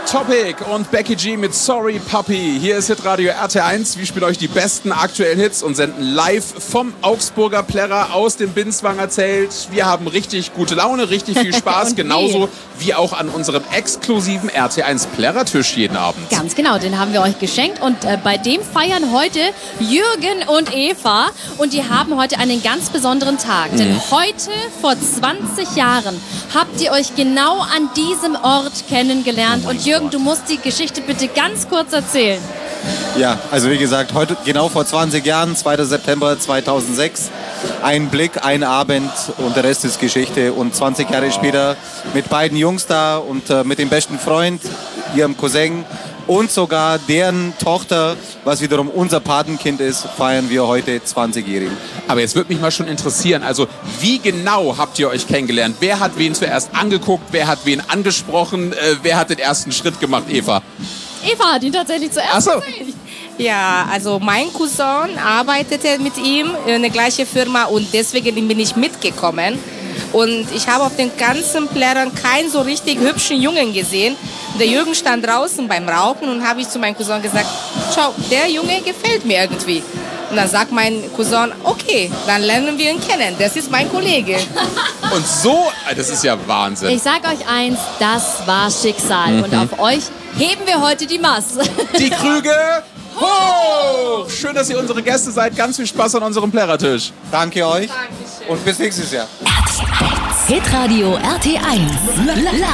Topic und Becky G mit Sorry Puppy. Hier ist Hitradio RT1. Wir spielen euch die besten aktuellen Hits und senden live vom Augsburger Plärrer aus dem Binswanger Zelt. Wir haben richtig gute Laune, richtig viel Spaß, genauso wie auch an unserem exklusiven RT1 Plärrertisch jeden Abend. Ganz genau, den haben wir euch geschenkt und bei dem feiern heute Jürgen und Eva und die haben heute einen ganz besonderen Tag. Denn heute, vor 20 Jahren, habt ihr euch genau an diesem Ort kennengelernt. Und Jürgen, du musst die Geschichte bitte ganz kurz erzählen. Ja, also wie gesagt, heute genau vor 20 Jahren, 2. September 2006, ein Blick, ein Abend und der Rest ist Geschichte. Und 20 Jahre später mit beiden Jungs da und mit dem besten Freund, ihrem Cousin und sogar deren Tochter, was wiederum unser Patenkind ist, feiern wir heute 20-Jährigen. Aber jetzt würde mich mal schon interessieren, also wie genau habt ihr euch kennengelernt? Wer hat wen zuerst angeguckt? Wer hat wen angesprochen? Wer hat den ersten Schritt gemacht, Eva? Eva hat ihn tatsächlich zuerst gesehen. Ja, also mein Cousin arbeitete mit ihm in der gleichen Firma und deswegen bin ich mitgekommen. Und ich habe auf den ganzen Plärrern keinen so richtig hübschen Jungen gesehen. Der Jürgen stand draußen beim Rauchen und habe ich zu meinem Cousin gesagt, schau, der Junge gefällt mir irgendwie. Und dann sagt mein Cousin, okay, dann lernen wir ihn kennen. Das ist mein Kollege. Und so, das ist ja Wahnsinn. Ich sag euch eins, das war Schicksal. Und auf euch heben wir heute die Masse. Die Krüge hoch! Schön, dass ihr unsere Gäste seid. Ganz viel Spaß an unserem Plärrertisch. Danke euch und bis nächstes Jahr. RT1. Hitradio RT1.